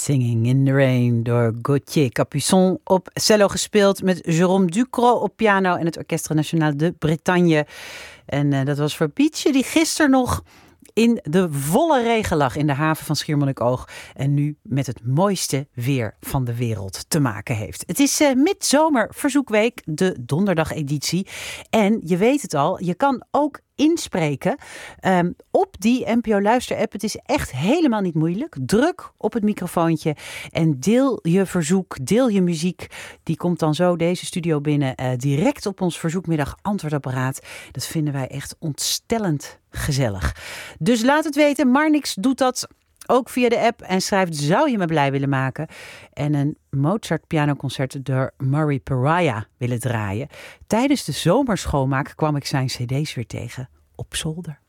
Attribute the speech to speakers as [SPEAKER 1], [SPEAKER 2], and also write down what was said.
[SPEAKER 1] Singing in the Rain door Gauthier Capuçon op cello gespeeld met Jérôme Ducrot op piano en het Orchestre National de Bretagne. En dat was voor Pietje die gisteren nog in de volle regen lag in de haven van Schiermonnikoog en nu met het mooiste weer van de wereld te maken heeft. Het is midzomer verzoekweek, de donderdageditie. En je weet het al, je kan ook inspreken op die NPO Luister app. Het is echt helemaal niet moeilijk. Druk op het microfoontje en deel je verzoek, deel je muziek. Die komt dan zo deze studio binnen direct op ons verzoekmiddag antwoordapparaat. Dat vinden wij echt ontstellend gezellig. Dus laat het weten. Marnix doet dat ook via de app en schrijft: zou je me blij willen maken? En een Mozart pianoconcert door Murray Pariah willen draaien. Tijdens de zomerschoonmaak kwam ik zijn cd's weer tegen op zolder.